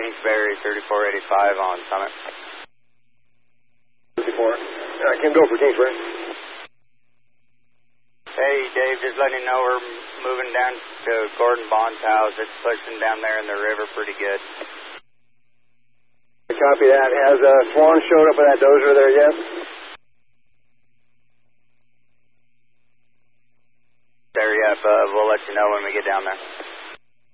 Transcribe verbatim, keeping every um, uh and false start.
Kingsbury, thirty-four eighty-five on Summit. thirty-four. Uh, Kim, go for Kingsbury. Hey, Dave, just letting you know we're moving down to Gordon Bond's house. It's pushing down there in the river pretty good. Copy that. Has uh, Swan showed up with that dozer there yet? There, yep. Uh, we'll let you know when we get down there.